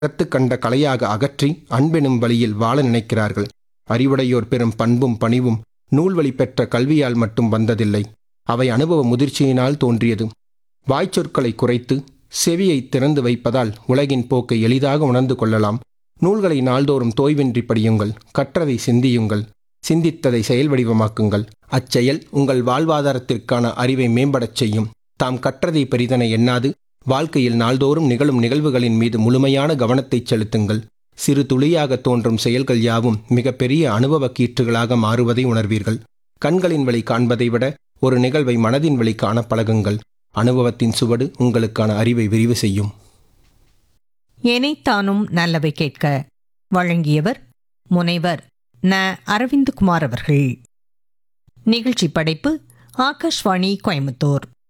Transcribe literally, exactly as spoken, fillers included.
அகத்து கண்ட கலையாக அகற்றி அன்பெனும் வழியில் வாழ நினைக்கிறார்கள். அறிவுடையோர் பெறும் பண்பும் பணிவும் நூல்வழி பெற்ற கல்வியால் மட்டும் வந்ததில்லை, அவை அனுபவ முதிர்ச்சியினால் தோன்றியது. வாய்ச்சொற்களை குறைத்து செவியை திறந்து வைப்பதால் உலகின் போக்கை எளிதாக உணர்ந்து கொள்ளலாம். நூல்களை நாள்தோறும் தோய்வின்றி படியுங்கள், கற்றதை சிந்தியுங்கள், சிந்தித்ததை செயல் வடிவமாக்குங்கள். அச்செயல் உங்கள் வாழ்வாதாரத்திற்கான அறிவை மேம்படச் செய்யும். தாம் கற்றதை பெரிதென எண்ணாது வாழ்க்கையில் நாள்தோறும் நிகழும் நிகழ்வுகளின் மீது முழுமையான கவனத்தை செலுத்துங்கள். சிறு துளியாக தோன்றும் செயல்கள் யாவும் மிகப்பெரிய அனுபவ கீற்றுகளாக மாறுவதை உணர்வீர்கள். கண்களின் வழி காண்பதை விட ஒரு நிகழ்வை மனதின் வழி காண பழகுங்கள். அனுபவத்தின் சுவடு உங்களுக்கான அறிவை விரிவு செய்யும். எனைத்தானும் நல்லவை கேட்க வழங்கியவர் முனைவர் ந அரவிந்த்குமார் அவர்கள். நிகழ்ச்சி படைப்பு ஆகாஷ்வாணி கோயம்புத்தூர்.